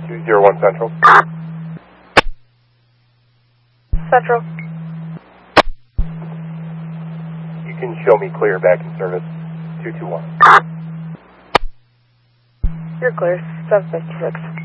201 Central. Central. You can show me clear back in service. 221. You're clear. 756.